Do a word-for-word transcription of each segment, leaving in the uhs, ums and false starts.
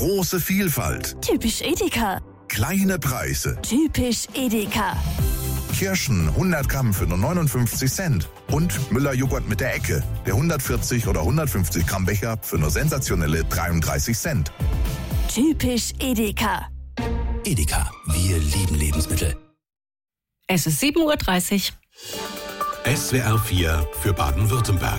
Große Vielfalt. Typisch Edeka. Kleine Preise. Typisch Edeka. Kirschen hundert Gramm für nur neunundfünfzig Cent. Und Müller-Joghurt mit der Ecke. Der hundertvierzig oder hundertfünfzig Gramm Becher für nur sensationelle dreiunddreißig Cent. Typisch Edeka. Edeka, wir lieben Lebensmittel. Es ist sieben Uhr dreißig. S W R vier für Baden-Württemberg.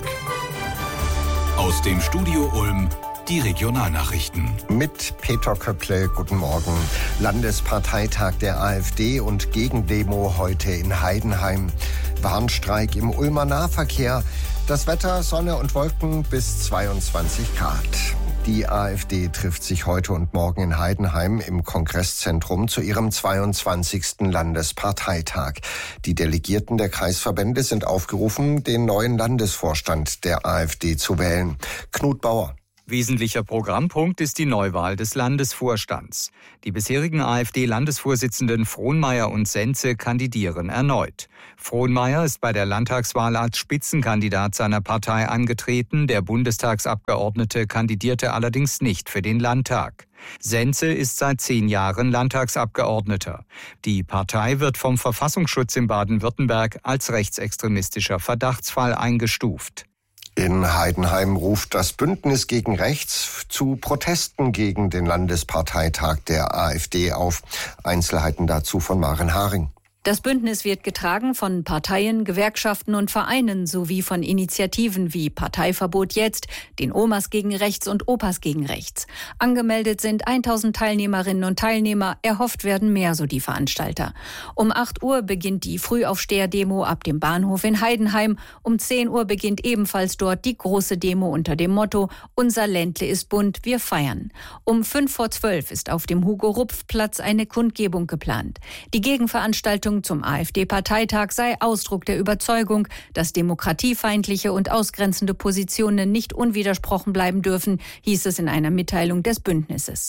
Aus dem Studio Ulm die Regionalnachrichten. Mit Peter Köpple, guten Morgen. Landesparteitag der AfD und Gegendemo heute in Heidenheim. Warnstreik im Ulmer Nahverkehr. Das Wetter, Sonne und Wolken bis zweiundzwanzig Grad. Die AfD trifft sich heute und morgen in Heidenheim im Kongresszentrum zu ihrem zweiundzwanzigsten Landesparteitag. Die Delegierten der Kreisverbände sind aufgerufen, den neuen Landesvorstand der AfD zu wählen. Knut Bauer. Wesentlicher Programmpunkt ist die Neuwahl des Landesvorstands. Die bisherigen AfD-Landesvorsitzenden Frohnmaier und Senze kandidieren erneut. Frohnmaier ist bei der Landtagswahl als Spitzenkandidat seiner Partei angetreten. Der Bundestagsabgeordnete kandidierte allerdings nicht für den Landtag. Senze ist seit zehn Jahren Landtagsabgeordneter. Die Partei wird vom Verfassungsschutz in Baden-Württemberg als rechtsextremistischer Verdachtsfall eingestuft. In Heidenheim ruft das Bündnis gegen Rechts zu Protesten gegen den Landesparteitag der AfD auf. Einzelheiten dazu von Maren Haring. Das Bündnis wird getragen von Parteien, Gewerkschaften und Vereinen sowie von Initiativen wie Parteiverbot jetzt, den Omas gegen Rechts und Opas gegen Rechts. Angemeldet sind tausend Teilnehmerinnen und Teilnehmer, erhofft werden mehr, so die Veranstalter. Um acht Uhr beginnt die Frühaufsteher-Demo ab dem Bahnhof in Heidenheim. Um zehn Uhr beginnt ebenfalls dort die große Demo unter dem Motto »Unser Ländle ist bunt, wir feiern«. Um fünf vor zwölf ist auf dem Hugo-Rupf-Platz eine Kundgebung geplant. Die Gegenveranstaltung zum AfD-Parteitag sei Ausdruck der Überzeugung, dass demokratiefeindliche und ausgrenzende Positionen nicht unwidersprochen bleiben dürfen, hieß es in einer Mitteilung des Bündnisses.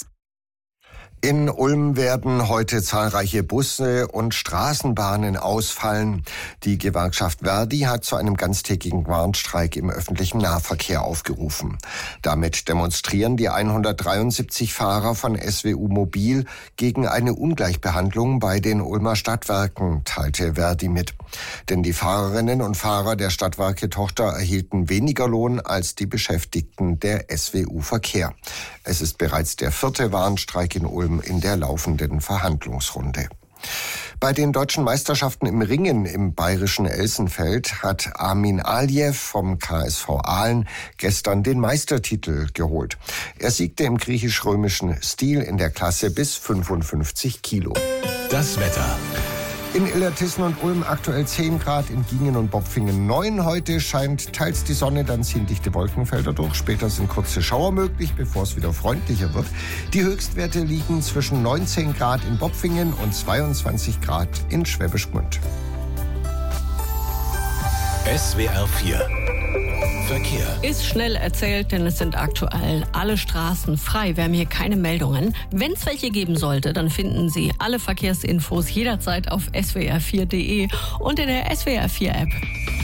In Ulm werden heute zahlreiche Busse und Straßenbahnen ausfallen. Die Gewerkschaft Verdi hat zu einem ganztägigen Warnstreik im öffentlichen Nahverkehr aufgerufen. Damit demonstrieren die hundertdreiundsiebzig Fahrer von S W U Mobil gegen eine Ungleichbehandlung bei den Ulmer Stadtwerken, teilte Verdi mit. Denn die Fahrerinnen und Fahrer der Stadtwerke-Tochter erhielten weniger Lohn als die Beschäftigten der S W U Verkehr. Es ist bereits der vierte Warnstreik in Ulm in der laufenden Verhandlungsrunde. Bei den deutschen Meisterschaften im Ringen im bayerischen Elsenfeld hat Armin Aliev vom K S V Aalen gestern den Meistertitel geholt. Er siegte im griechisch-römischen Stil in der Klasse bis fünfundfünfzig Kilo. Das Wetter. In Illertissen und Ulm aktuell zehn Grad, in Gingen und Bopfingen neun. Heute scheint teils die Sonne, dann ziehen dichte Wolkenfelder durch. Später sind kurze Schauer möglich, bevor es wieder freundlicher wird. Die Höchstwerte liegen zwischen neunzehn Grad in Bopfingen und zweiundzwanzig Grad in Schwäbisch Gmünd. S W R vier Verkehr. Ist schnell erzählt, denn es sind aktuell alle Straßen frei. Wir haben hier keine Meldungen. Wenn es welche geben sollte, dann finden Sie alle Verkehrsinfos jederzeit auf s w r vier punkt d e und in der S W R vier App.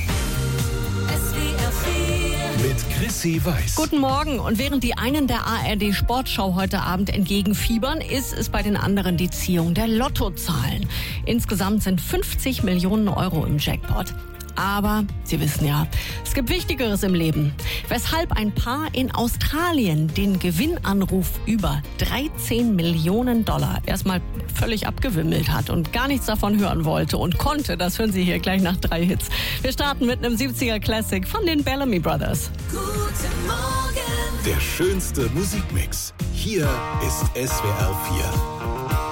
Mit Chrissy Weiß. Guten Morgen. Und während die einen der A R D Sportschau heute Abend entgegenfiebern, ist es bei den anderen die Ziehung der Lottozahlen. Insgesamt sind fünfzig Millionen Euro im Jackpot. Aber Sie wissen ja, es gibt Wichtigeres im Leben. Weshalb ein Paar in Australien den Gewinnanruf über dreizehn Millionen Dollar erstmal völlig abgewimmelt hat und gar nichts davon hören wollte und konnte, das hören Sie hier gleich nach drei Hits. Wir starten mit einem siebziger Classic von den Bellamy Brothers. Guten Morgen. Der schönste Musikmix. Hier ist S W R vier.